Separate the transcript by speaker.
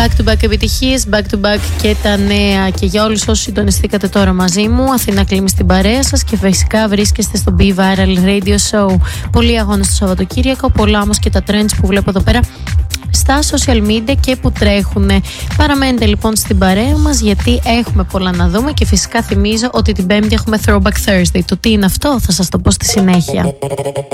Speaker 1: Back to back επιτυχίες, back to back και τα νέα. Και για όλους όσους συντονιστήκατε τώρα μαζί μου, Αθήνα Κλίμη στην παρέα σας και φυσικά βρίσκεστε στο Be Viral Radio Show. Πολλοί αγώνες το Σαββατοκύριακο, πολλά όμως και τα trends που βλέπω εδώ πέρα στα social media και που τρέχουν. Παραμένετε λοιπόν στην παρέα μας γιατί έχουμε πολλά να δούμε και φυσικά θυμίζω ότι την Πέμπτη έχουμε Throwback Thursday. Το τι είναι αυτό θα σας το πω στη συνέχεια.